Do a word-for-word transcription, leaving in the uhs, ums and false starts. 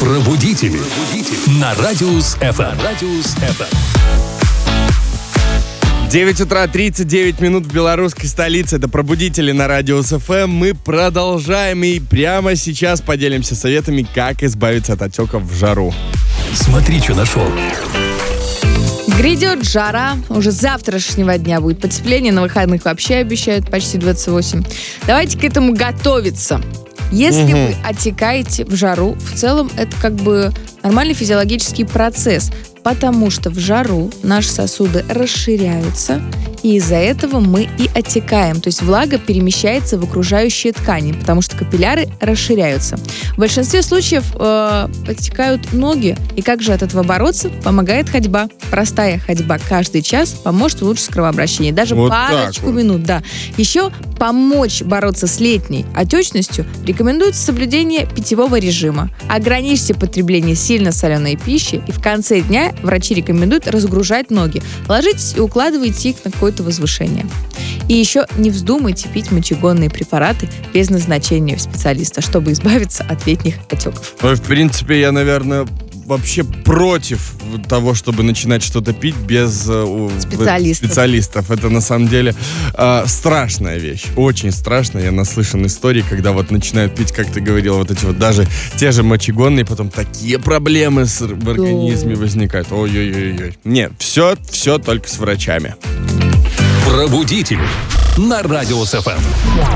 Пробудители. На Радиус эф эм. девять утра тридцать девять минут в белорусской столице. Это «Пробудители» на Радиус эф эм. Мы продолжаем и прямо сейчас поделимся советами, как избавиться от отеков в жару. Смотри, что нашел. Грядет жара. Уже с завтрашнего дня будет потепление. На выходных вообще обещают почти двадцать восемь. Давайте к этому готовиться. Если угу. вы отекаете в жару, в целом это как бы нормальный физиологический процесс, потому что в жару наши сосуды расширяются, и из-за этого мы и отекаем. То есть влага перемещается в окружающие ткани, потому что капилляры расширяются. В большинстве случаев э, отекают ноги, и как же от этого бороться? Помогает ходьба. Простая ходьба каждый час поможет улучшить кровообращение. Даже вот парочку вот. минут, да. Еще помочь бороться с летней отечностью рекомендуется соблюдение питьевого режима. Ограничьте потребление сильно соленой пищи, и в конце дня врачи рекомендуют разгружать ноги. Ложитесь и укладывайте их на какое-то возвышение. И еще не вздумайте пить мочегонные препараты без назначения специалиста, чтобы избавиться от летних отеков. В принципе, я, наверное, вообще против того, чтобы начинать что-то пить без э, специалистов. специалистов. Это на самом деле э, страшная вещь. Очень страшная. Я наслышан истории, когда вот начинают пить, как ты говорил, вот эти вот даже те же мочегонные, потом такие проблемы с, в организме возникают. Ой-ой-ой-ой. Нет, все, все только с врачами. Пробудители на Радиус эф эм.